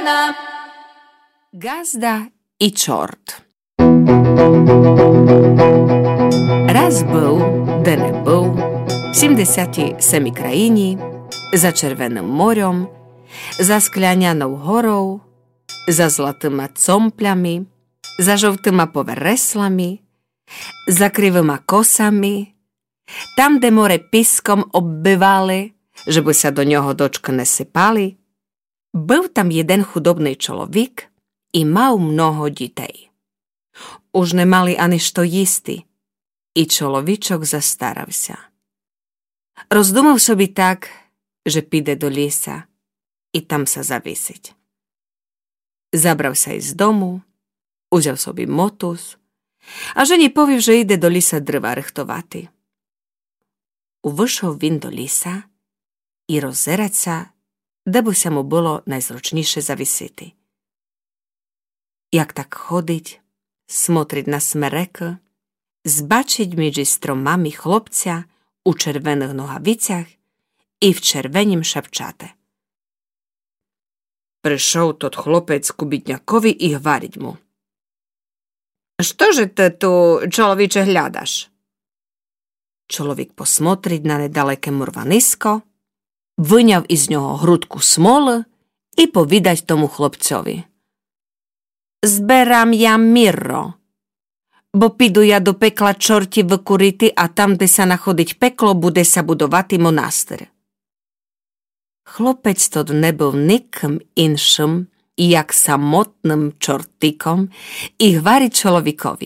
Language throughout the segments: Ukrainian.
Gazda i čort. Raz był, де не був, 77 країні, за Червоним морем, за Скляняnou горou, za zlatýma compľami, za žovtýma povereslami, za krivýma kosami, tam, kde more piskom obbyvali, že by sa do ňoho dočka nesypali. Byl tam jeden chudobný človek i mal mnoho ditej. Už nemali ani što jisti i človíčok zastaravся. Rozdumał sobie tak, že pide do lesa i tam sa zavisiť. Zabral sa i z domu, uzяв собі мотуз, a ženi povів, že ide do lisa drva rechtovati. Uvyšol він do lisa i rozerať sa, da by sa mu bolo najzručnejšie zavisiti. Jak tak chodiť, smotriť na smerek, zbačiť medzi stromami chlopca u červených nohavicях i v červením šapčate. Prišel tot chlopec ku bytňakovi i hvariť mu. Štože ty tu, človíče, hľadaš? Človek posmotriť na nedaleké murvanisko, vyňav iz ňoho hrudku smole i povídať tomu chlopcovi. Zberám ja mirro, bo pidu ja do pekla čorti vykurity a tam, kde sa nachodiť peklo, bude sa budovati monaster. Chlopec tod nebyl nikým inším, jak samotným čortikom i hvari človekovi.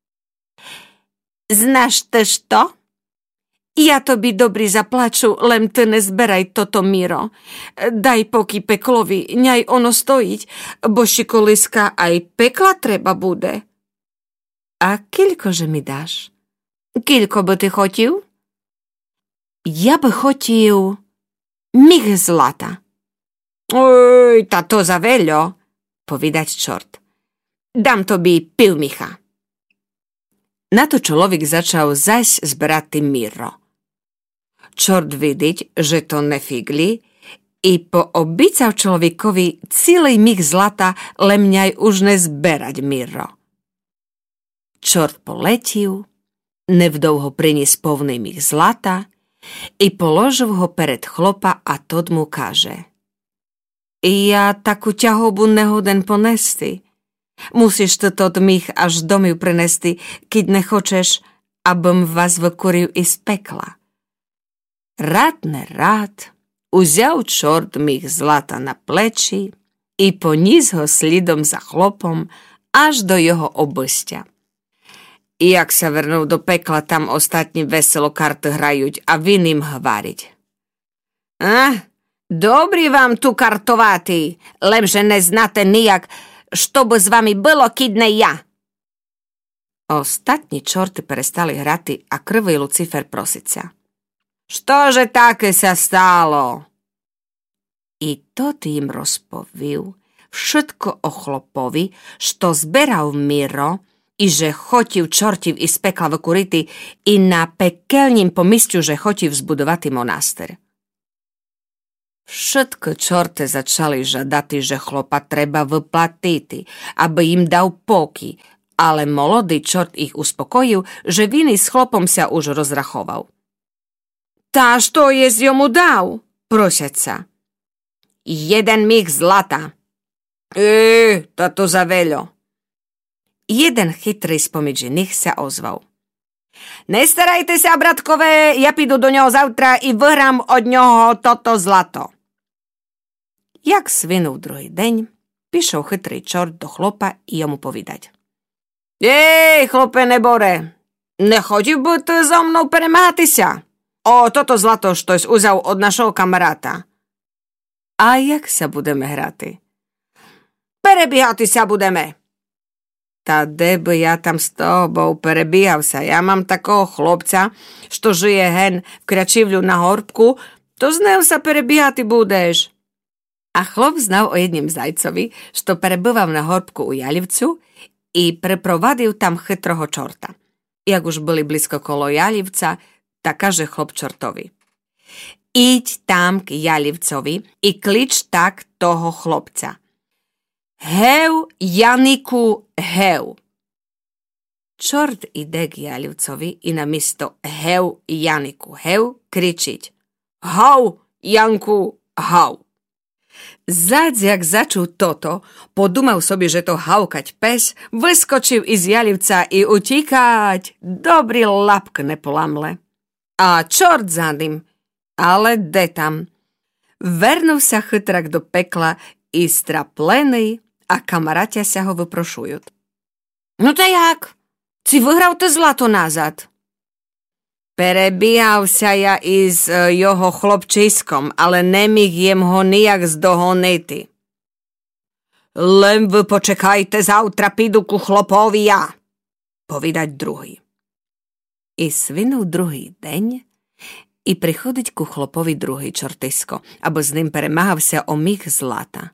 Znaš ty što? Ja tobi dobri zaplaču, lem ty ne zberaj toto miro. Daj poki peklovi, njaj ono stojiť, bo šikoliska aj pekla treba bude. A kiľkože mi dáš? Kiľko by ty chotil? Ja by chotil mich zlata. Oj, ta to za veľo, povedať čort. Dám tobi pil micha. Na to človek začal zas zberať tým miro. Čort vidiť, že to nefigli, i poobical človekovi celý mich zlata, lemňaj už nezberať miro. Čort poletil, nevdouho prinies povný mich zlata i položil ho pred chlopa a tod mu kaže: Ja takú ťahobu nehoden ponesti. Musíš to tod mich až domiu prinesti, keď nechočeš, abym vás vykuril i z pekla. Rád uzяв čort mich zlata na pleči i poníz ho slidom za chlopom až do jeho obysťa. I jak sa vrnul do pekla, tam ostatní veselo karty hrajuť a vin im hvariť. Dobrý vám tu kartovatý, lemže neznáte nijak, što by s vami bylo, keď ne ja. Ostatní čorty prestali hrati a krvý Lucifer prosiť sa. Štože také sa stalo? I tot im rozpovil všetko o chlopovi, što zberal miro i že chotiv čortiv iz pekla vykurity i na pekelním pomysťu, že chotiv zbudovati monaster. Všetko čorte začali žadati, že chlopa treba vyplatiti, aby im dal poky, ale molodý čort ich uspokojil, že viny s chlopom sa už rozrachoval. Tá što je z jomu dal? Prosať sa. Jeden mich zlata. Tato za veľo. Jeden chytrý spomedzi nich sa ozval. Nestarajte sa, bratkové, ja pidu do ňoho zavtra i vyhrám od ňoho toto zlato. Jak svinul druhý deň, prišiel chytrý čort do chlopa i jomu povedať. Chlope nebore, nechodil by ty za mnou premáti sa. O toto zlato, što je uzal od našho kamaráta. A jak sa budeme hrati? Perebíhati sa budeme. Tá deby ja tam s tobou perebíhal sa. Ja mám takého chlopca, što žije hen v kračivľu na horbku, to z neho sa perebíhati budeš. A chlop znal o jedním zajcovi, što perebýval na horbku u Jalivcu i preprovadil tam chytroho čorta. Jak už boli blízko kolo Jalivca, tak kaže chlop čortovi. Iď tam k Jalivcovi i klič tak toho chlopca. Гев, Janiku, hev. Čort ide k Jaljivcovi i namjesto hev, Janiku, hev kričić hau, Janku, hau. Zac jak začul toto, podumał sobie, že to haukać pes, vyskočil iz Jaljivca i utíkať. Dobrý lapkne polamle. A čort za ním, ale de tam. Vernul sa chytrak do pekla i straplený a kamaráťa sa ho vyprošujú. No to jak? Si vyhral to zlato nazad? Перебігав я із його хлопчиськом, але не міг їм го ніяк здогонити. Лем ви почекайте, завтра піду ку хлопові я, повідать другий. І свинув другий день, і приходить ку хлопові другий чортисько, або з ним перемагався о міг злата.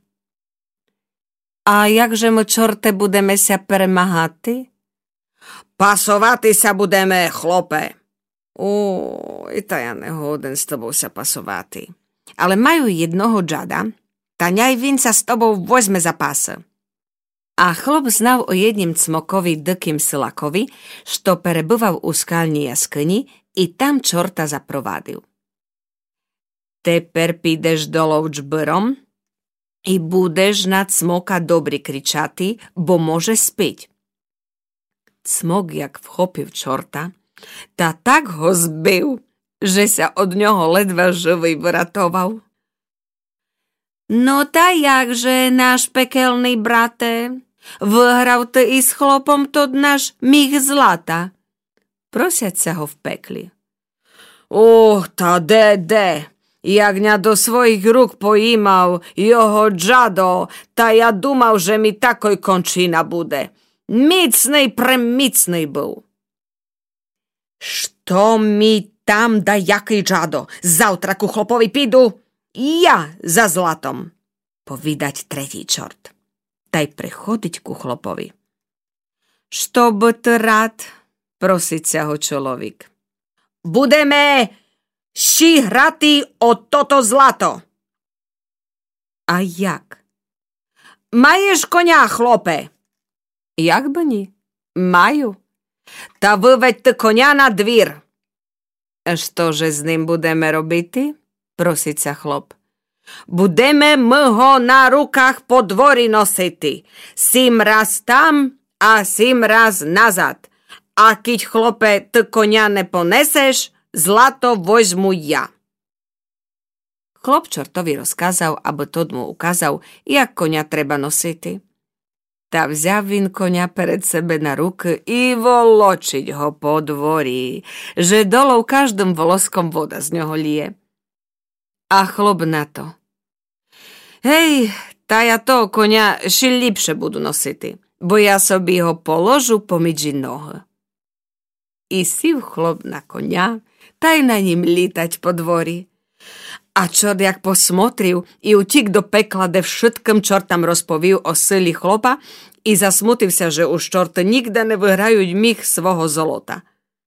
А як же ми, чорте, будемеся перемагати? Пасуватися будеме, хлопе. Oj, ta ja nehoden s tobou sa pasovati. Ale majú jednoho džada, ta ňaj vin sa s tobou vozme za pasa. A chlop znal o jedním cmokovi dykým sylakovi, što perebywał u skalni jaskyni i tam čorta zaprovadil. Teper pídeš dolov džbyrom i budeš na cmoka dobry kričati, bo može spiť. Cmok jak wchopił čorta, ta tak ho zbil, že sa od ňoho ledva živý vyratoval. No ta jakže, náš pekelný brate, vyhral ty i s chlopom to náš mich zlata. Prosiať sa ho v pekli. Ta de, jak ňa do svojich rúk pojímal jeho džado, ta ja dumal, že mi takoj končina bude. Micnej premicnej był. Što mi tam da jaký džado? Zautra ku chlopovi pidu ja za zlatom, povídať tretí čort. Taj prechodiť ku chlopovi. Što by ty rád? Prosiť sa ho človek. Budeme ši hrati o toto zlato. A jak? Maješ konia, chlope? Jak by ni? Maju. Та виведьте коня на двір. Що же з ним будемо робити? Проситься хлоп. Будемо ми го на руках по дворі носити. 7 раз там, а 7 раз назад. А кіть, хлопе, ти коня не понесеш, злато возьму я. Хлоп чортові розказав, аби тот му указав, як коня треба носити. Та взяв він коня перед себе на руки і волочить го по дворі, že dolov každým волоском вода з нього ліє. А хлоп на то. Гей, та я того коня ще ліпше буду носити, бо я собі його положу поміж ноги. І сів хлоп на коня, та й на нім літать по дворі. A čort jak posmotril i utík do pekla, де všetkým čortam rozpovil o sili chlopa i zasmutil sa, že už čorty nikde ne vyhrajú mých svoho zolota.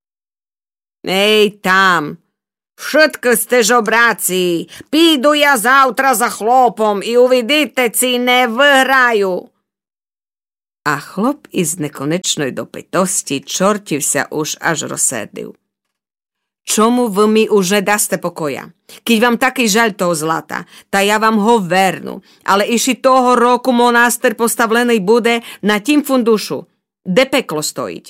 Ej tam, všetky ste žobráci, pídu ja zautra za chlopom i uvidíte, ci ne vyhrajú. A chlop iz nekonečnej dopitosti čortiv sa už až rozserdil. Čomu vy mi už nedasте pokoja? Keď vám taký žaľ toho zlata, ta ja vám ho vernu, ale iši toho roku monaster postavlený bude na tým fundušu, de peklo stojiť.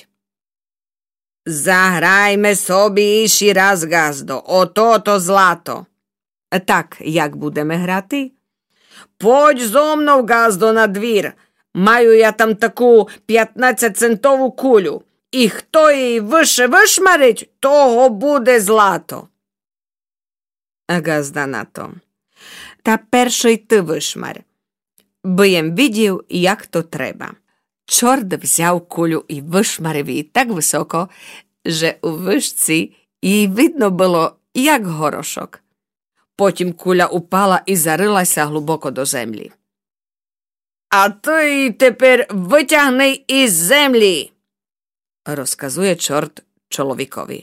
Zahrajme sobi iši raz, gazdo, o toto zlato. Tak, jak budeme hrati? Poď zo mnou, gazdo, na dvír. Maju ja tam takú 15-centovú kuľu. I хто її вище вишмарить, того буде злато. А газда на то. Та перший ти вишмар. Бо єм видів, як то треба. Чорт взяв кулю і вишмарив її так високо, що у вишці їй видно було, як горошок. Потім куля упала і зарилася глибоко до землі. А ти її тепер витягни із землі, rozkazuje čort čolovíkovi.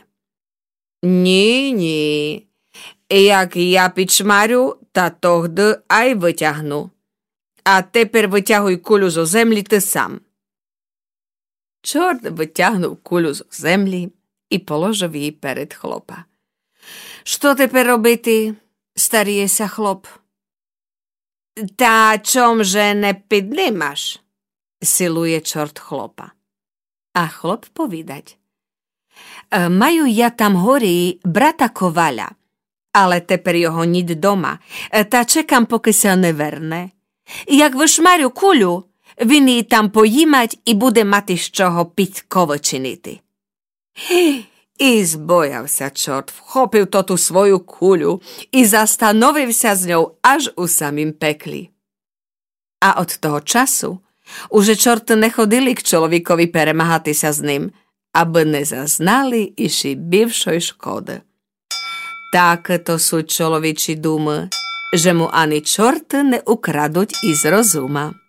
Ні. Jak ja pičmaru, ta tohdy aj vyťahnu. А тепер витягуй кулю зо землі ти сам. Чорт витягнув кулю зо землі і положив її перед хлопа. Що тепер робити? Старіється хлоп. Та чом же не піднімаш? Силує чорт хлопа. А хлоп повідать. Маю я там горі брата Коваля, але тепер його нід дома, та чекам, поки се не верне. Як вишмарю кулю, він її там поїмать і буде мати з чого підково чинити. І збоявся чорт, вхопив ту свою кулю і застановився з нього аж у самім пеклі. А от того часу уже чорти не ходили к чоловікові перемагатися з ним, аби не зазнали іще більшої шкоди. Так то суть чоловічі думи, že mu ani čorty neukradуть із розума.